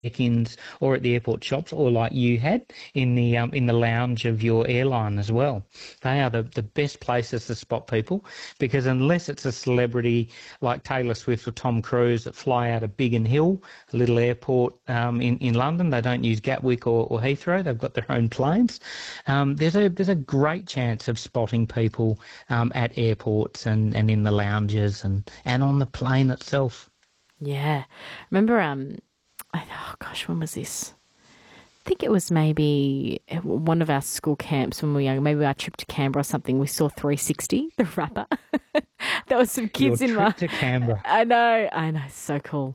check-ins or at the airport shops, or like you had in the lounge of your airline as well. They are the best places to spot people, because unless it's a celebrity like Taylor Swift or Tom Cruise that fly out of Biggin Hill, a little airport in London, they don't use Gatwick or Heathrow. They've got their own planes. There's a great chance of spotting people at airports and in the lounges and on the plane itself. Yeah. Remember, oh gosh, when was this? I think it was maybe one of our school camps when we were young, maybe our trip to Canberra or something. We saw 360, the rapper. There was some kids Your in trip to Canberra. I know, so cool.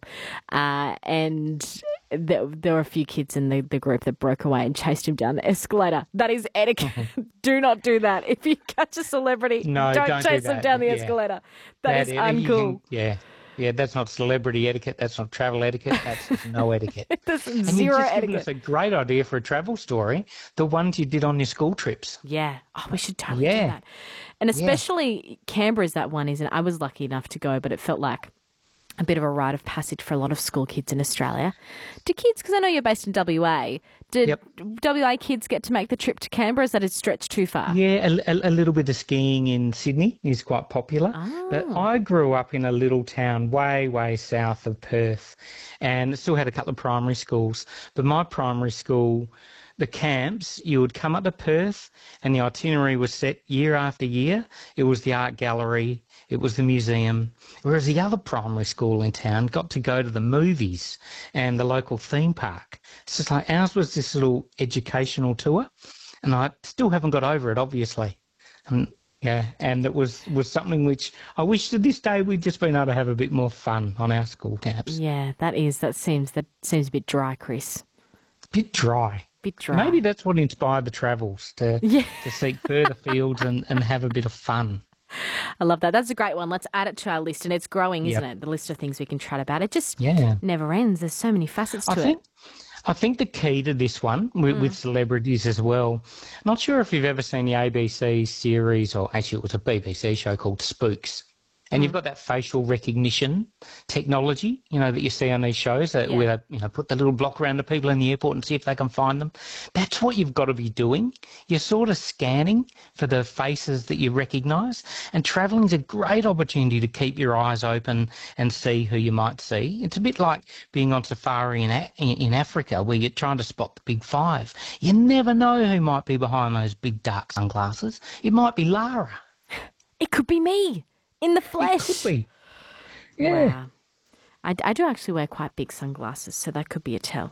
And there were a few kids in the group that broke away and chased him down the escalator. That is etiquette. Do not do that. If you catch a celebrity, No, don't chase do them that. down the Yeah. escalator. That is uncool. Yeah, that's not celebrity etiquette. That's not travel etiquette. That's just no etiquette. There's And zero you've just given etiquette. us a great idea for a travel story, the ones you did on your school trips. Yeah. Oh, we should totally do Yeah. that. And especially Canberra is that one, isn't it? I was lucky enough to go, but it felt like a bit of a rite of passage for a lot of school kids in Australia. Do kids, because I know you're based in WA, did Yep. WA kids get to make the trip to Canberra? Is that a stretch too far? Yeah, a little bit of skiing in Sydney is quite popular. But I grew up in a little town way south of Perth, and still had a couple of primary schools. But my primary school, the camps, you would come up to Perth and the itinerary was set year after year. It was the art gallery, it was the museum, whereas the other primary school in town got to go to the movies and the local theme park. It's just like ours was this little educational tour, and I still haven't got over it, obviously. And it was something which I wish to this day we'd just been able to have a bit more fun on our school camps. Yeah, that seems a bit dry, Chris. Bit dry. Bit dry. Maybe that's what inspired the travels, to seek further fields and have a bit of fun. I love that. That's a great one. Let's add it to our list, and it's growing, isn't Yep. it? The list of things we can chat about. It just Yeah. never ends. There's so many facets to it. I think the key to this one with celebrities as well, not sure if you've ever seen the ABC series, or actually it was a BBC show called Spooks. And you've got that facial recognition technology, that you see on these shows, where they, put the little block around the people in the airport and see if they can find them. That's what you've got to be doing. You're sort of scanning for the faces that you recognise, and travelling's a great opportunity to keep your eyes open and see who you might see. It's a bit like being on safari in Africa, where you're trying to spot the big five. You never know who might be behind those big dark sunglasses. It might be Lara. It could be me. In the flesh. It could be. Yeah. Wow. I do actually wear quite big sunglasses, so that could be a tell.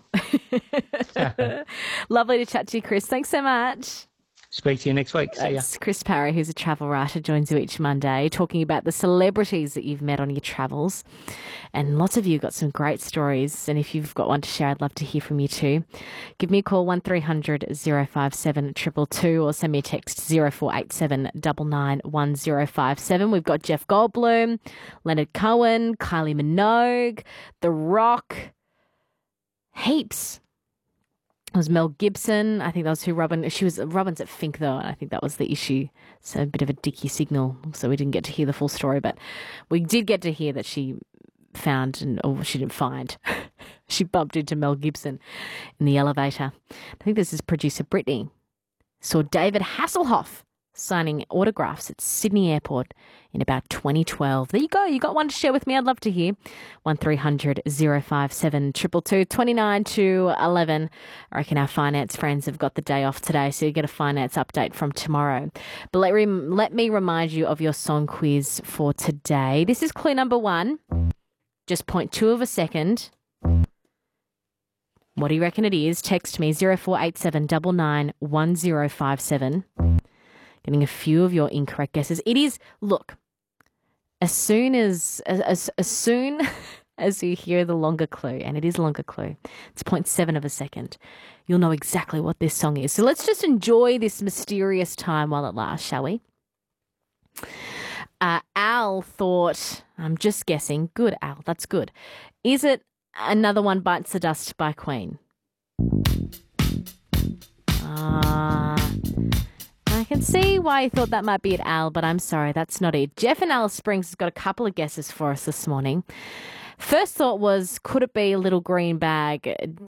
Lovely to chat to you, Chris. Thanks so much. Speak to you next week. See ya. That's Chris Parry, who's a travel writer, joins you each Monday, talking about the celebrities that you've met on your travels. And lots of you got some great stories. And if you've got one to share, I'd love to hear from you too. Give me a call, 1300 057 222, or send me a text, 0487 99 1057. We've got Jeff Goldblum, Leonard Cohen, Kylie Minogue, The Rock, heaps. It was Mel Gibson. I think that was who Robin's at Fink, though, and I think that was the issue. So a bit of a dicky signal, so we didn't get to hear the full story, but we did get to hear that she found, or she didn't find, she bumped into Mel Gibson in the elevator. I think this is producer Brittany. Saw David Hasselhoff signing autographs at Sydney Airport in about 2012. There you go. You got one to share with me. I'd love to hear. 1300 057 222, 29 to 11. I reckon our finance friends have got the day off today, so you get a finance update from tomorrow. But let me remind you of your song quiz for today. This is clue number 1. Just 0.2 of a second. What do you reckon it is? Text me 0487 99 1057. Getting a few of your incorrect guesses. It is, look, as soon as you hear the longer clue, and it is a longer clue, it's 0.7 of a second, you'll know exactly what this song is. So let's just enjoy this mysterious time while it lasts, shall we? Al thought, I'm just guessing, good Al, that's good. Is it Another One Bites the Dust by Queen? I can see why you thought that might be it, Al, but I'm sorry, that's not it. Jeff in Alice Springs has got a couple of guesses for us this morning. First thought was, could it be a Little Green Bag?